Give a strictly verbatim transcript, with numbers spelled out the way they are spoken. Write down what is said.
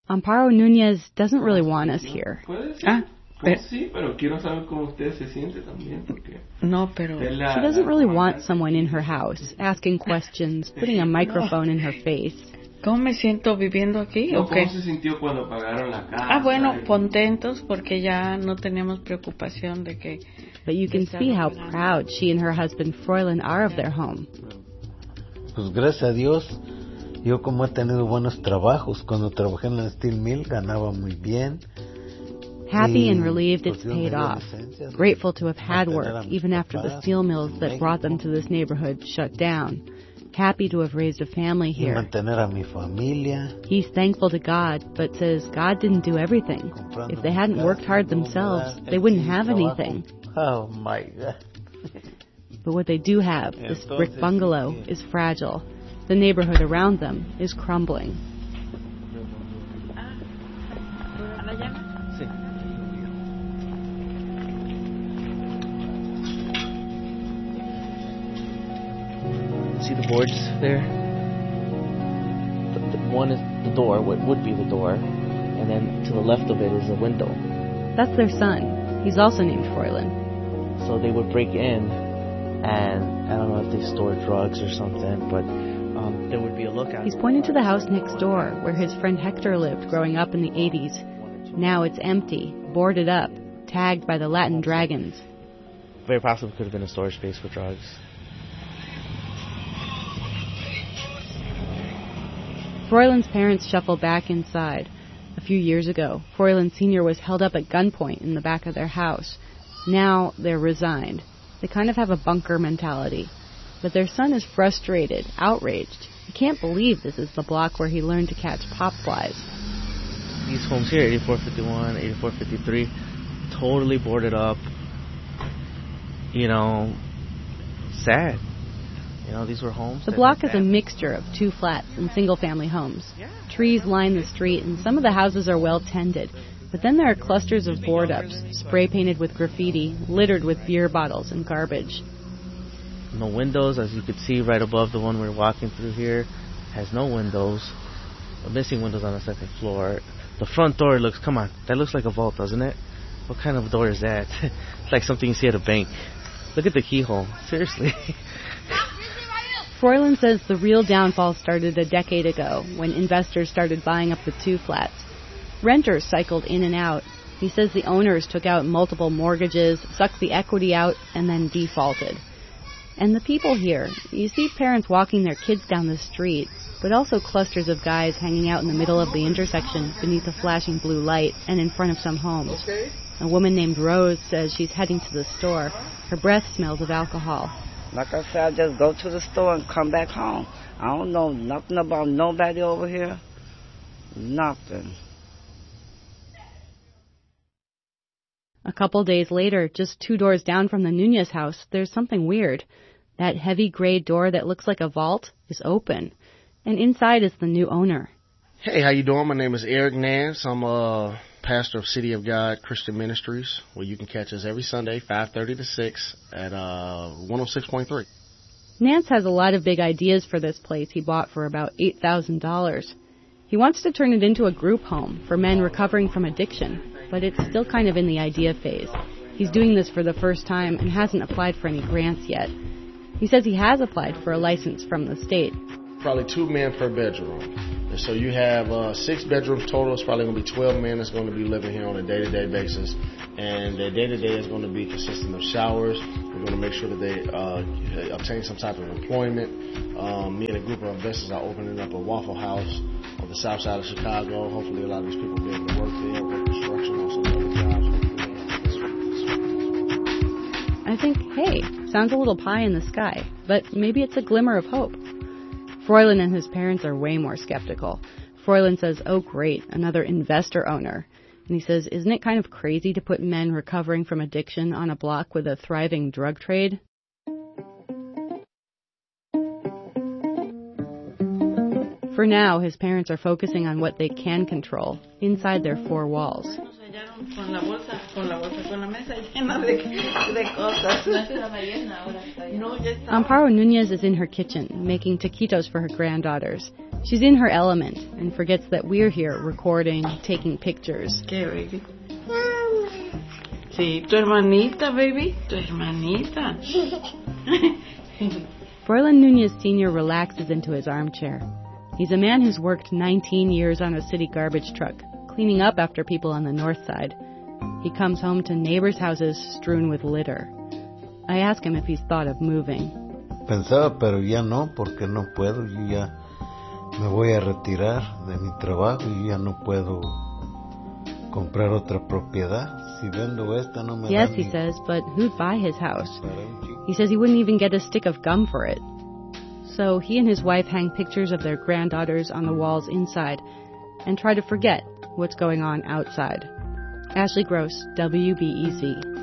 Amparo Nunez doesn't really want us here. Ah, pero, no, pero she doesn't really want someone in her house, asking questions, putting a microphone in her face. ¿Cómo me siento viviendo aquí? No, Okay. ¿Cómo se sintió cuando pagaron la casa? Ah, bueno, contentos porque ya no tenemos preocupación de que... But you can see how proud she and her husband Froilan are of their home. Pues gracias a Dios, yo como he tenido buenos trabajos, cuando trabajé en la Steel Mill ganaba muy bien. Happy and relieved it's paid off. Grateful to have had work, even after the steel mills that brought them to this neighborhood shut down. Happy to have raised a family here. Mantener a mi familia. He's thankful to God, but says God didn't do everything. If they hadn't worked hard themselves, they wouldn't have anything. Oh my God. But what they do have, this brick bungalow, is fragile. The neighborhood around them is crumbling. See the boards there? The, the one is the door, what would be the door, and then to the left of it is a window. That's their son. He's also named Froilan. So they would break in, and I don't know if they store drugs or something, but um, there would be a lookout. He's pointing to the house next door, where his friend Hector lived growing up in the eighties. Now it's empty, boarded up, tagged by the Latin dragons. Very possibly could have been a storage space for drugs. Froilan's parents shuffle back inside. A few years ago, Froilan Senior was held up at gunpoint in the back of their house. Now they're resigned. They kind of have a bunker mentality. But their son is frustrated, outraged. He can't believe this is the block where he learned to catch pop flies. These homes here, eighty-four fifty-one, eighty-four fifty-three, totally boarded up. You know, sad. You know, these were homes. The block is a mixture of two flats and single-family homes. Trees line the street, and some of the houses are well-tended. But then there are clusters of board-ups, spray-painted with graffiti, littered with beer bottles and garbage. No windows, as you could see right above the one we're walking through here. Has no windows. Missing windows on the second floor. The front door looks, come on, that looks like a vault, doesn't it? What kind of door is that? It's like something you see at a bank. Look at the keyhole. Seriously. Froilan says the real downfall started a decade ago when investors started buying up the two flats. Renters cycled in and out. He says the owners took out multiple mortgages, sucked the equity out, and then defaulted. And the people here, you see parents walking their kids down the street, but also clusters of guys hanging out in the middle of the intersection beneath a flashing blue light and in front of some homes. A woman named Rose says she's heading to the store. Her breath smells of alcohol. Like I said, I just go to the store and come back home. I don't know nothing about nobody over here. Nothing. A couple days later, just two doors down from the Nunez house, there's something weird. That heavy gray door that looks like a vault is open. And inside is the new owner. Hey, how you doing? My name is Eric Nance. I'm a pastor of City of God Christian Ministries, where you can catch us every Sunday, five thirty to six at uh, one oh six point three. Nance has a lot of big ideas for this place he bought for about eight thousand dollars. He wants to turn it into a group home for men recovering from addiction, but it's still kind of in the idea phase. He's doing this for the first time and hasn't applied for any grants yet. He says he has applied for a license from the state. Probably two men per bedroom. And so you have uh, six bedrooms total. It's probably going to be twelve men that's going to be living here on a day-to-day basis. And their day-to-day is going to be consisting of showers. We're going to make sure that they uh, obtain some type of employment. Um, me and a group of investors are opening up a Waffle House on the south side of Chicago. Hopefully a lot of these people will be able to work there, work construction on some other jobs. I think, hey, sounds a little pie in the sky, but maybe it's a glimmer of hope. Froilan and his parents are way more skeptical. Froilan says, oh great, another investor owner. And he says, isn't it kind of crazy to put men recovering from addiction on a block with a thriving drug trade? For now, his parents are focusing on what they can control, inside their four walls. Amparo Nunez is in her kitchen, making taquitos for her granddaughters. She's in her element and forgets that we're here recording, taking pictures. ¿Qué, baby? Sí, tu hermanita, baby. Tu hermanita. Froilan Nunez Senior relaxes into his armchair. He's a man who's worked nineteen years on a city garbage truck, cleaning up after people on the north side. He comes home to neighbors' houses strewn with litter. I ask him if he's thought of moving. Pensaba, pero ya no, porque no puedo. Yo ya me voy a retirar de mi trabajo y ya no puedo comprar otra propiedad. Si vendo esta, no me Yes, dan he ni says, but who'd buy his house? para un chico. He says he wouldn't even get a stick of gum for it. So he and his wife hang pictures of their granddaughters on the walls inside and try to forget what's going on outside. Ashley Gross, W B E Z.